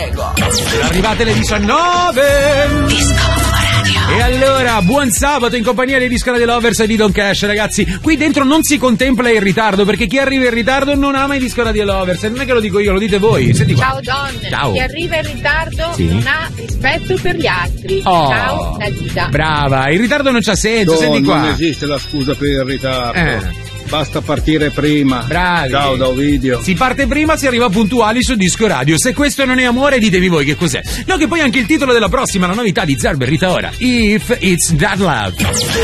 Prego. Arrivate le 19. Disco Radio. E allora, buon sabato in compagnia dei Disco Radio Lovers e di Don Cash, ragazzi. Qui dentro non si contempla il ritardo, perché chi arriva in ritardo non ama i Disco Radio Lovers. E non è che lo dico io, lo dite voi. Senti qua. Ciao donne, Ciao. chi arriva in ritardo Sì. non ha rispetto per gli altri. Oh. Ciao da Gita. Brava, il ritardo non c'ha senso, senti qua. Non esiste la scusa per il ritardo. Basta partire prima. Bravi. Ciao da Ovidio. Si parte prima, si arriva puntuali su Disco Radio. Se questo non è amore, ditemi voi che cos'è. No, che poi anche il titolo della prossima, la novità di Zerber Rita Ora. If It's That Love.